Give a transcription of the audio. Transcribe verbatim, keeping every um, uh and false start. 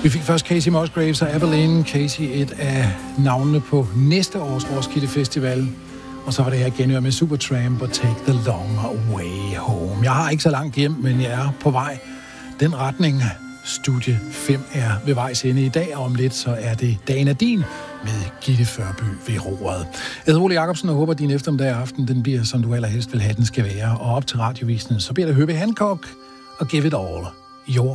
Vi fik først Casey Musgraves og Abilene. Casey, et af navnene på næste års Roskilde Festival. Og så var det her genhør med Supertramp og Take the Long Way Home. Jeg har ikke så langt hjem, men jeg er på vej. Den retning, studie fem er ved vejs ende i dag, og om lidt så er det Dagen er din med Gitte Førby ved roret. Jeg hedder Ole Jacobsen og håber, at din eftermiddag aften den bliver, som du allerhelst vil have, den skal være. Og op til radiovisningen, så bliver det Herbie Hancock og Give It All. Your